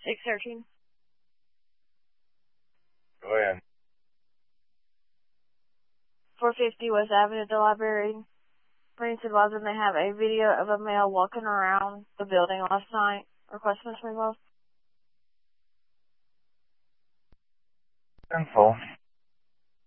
613. Go ahead. 450 West Avenue at the library. Marines advising they have a video of a male walking around the building last night. Request Mr. Wells. Info.